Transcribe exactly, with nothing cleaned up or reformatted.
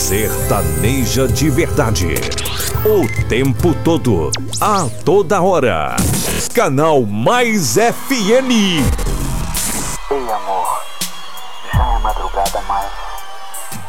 Sertaneja de verdade. O tempo todo, a toda hora. Canal Mais F M. Ei, amor, já é madrugada, mas